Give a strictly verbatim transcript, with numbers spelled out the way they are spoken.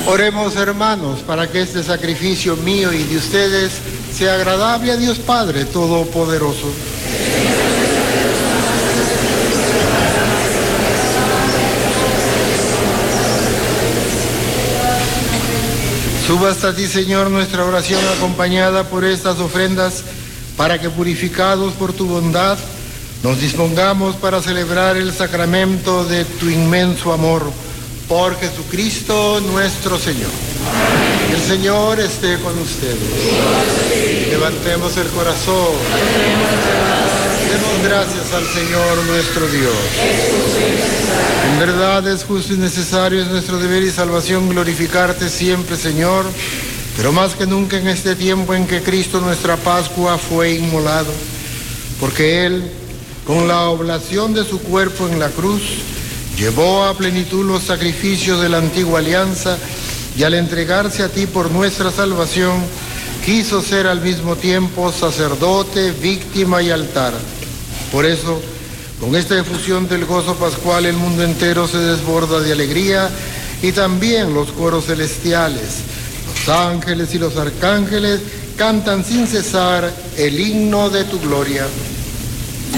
Oremos, hermanos, para que este sacrificio mío y de ustedes sea agradable a Dios Padre Todopoderoso. Suba hasta ti, Señor, nuestra oración acompañada por estas ofrendas, para que, purificados por tu bondad, nos dispongamos para celebrar el sacramento de tu inmenso amor. Por Jesucristo nuestro Señor. El Señor esté con ustedes. Levantemos el corazón. Demos gracias al Señor nuestro Dios. En verdad es justo y necesario, es nuestro deber y salvación glorificarte siempre, Señor, pero más que nunca en este tiempo en que Cristo nuestra Pascua fue inmolado, porque Él, con la oblación de su cuerpo en la cruz, llevó a plenitud los sacrificios de la antigua alianza y al entregarse a ti por nuestra salvación, quiso ser al mismo tiempo sacerdote, víctima y altar. Por eso, con esta efusión del gozo pascual, el mundo entero se desborda de alegría y también los coros celestiales, los ángeles y los arcángeles cantan sin cesar el himno de tu gloria.